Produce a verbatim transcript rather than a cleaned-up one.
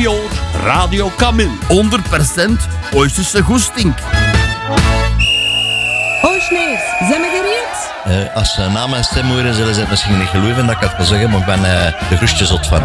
jaar Radio Camille. honderd procent Oosterse goesting. Oorsneers, zijn we gereed? Uh, als ze na mijn stem horen, zullen ze het misschien niet geloven dat ik het ga zeggen, maar ik ben uh, de groestje zot van.